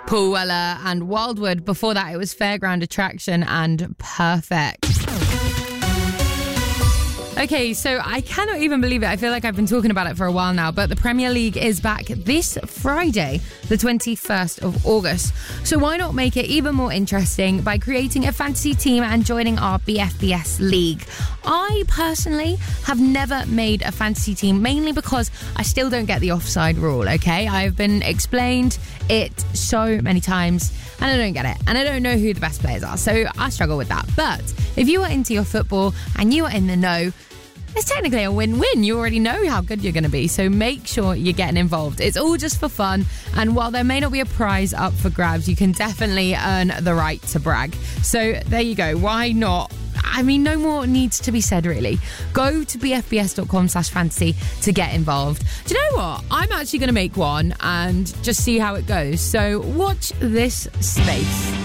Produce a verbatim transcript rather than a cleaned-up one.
Paul Weller and Wildwood. Before that, it was Fairground Attraction and Perfect. Okay, so I cannot even believe it. I feel like I've been talking about it for a while now, but the Premier League is back this Friday, the twenty-first of August. So why not make it even more interesting by creating a fantasy team and joining our B F B S League? I personally have never made a fantasy team, mainly because I still don't get the offside rule, okay? I've been explained it so many times and I don't get it. And I don't know who the best players are, so I struggle with that. But if you are into your football and you are in the know, it's technically a win-win. You already know how good you're going to be, so make sure you're getting involved. It's all just for fun, and while there may not be a prize up for grabs, you can definitely earn the right to brag. So there you go. Why not? I mean, no more needs to be said, really. Go to bfbs.com slash fantasy to get involved. Do you know what? I'm actually going to make one and just see how it goes. So watch this space.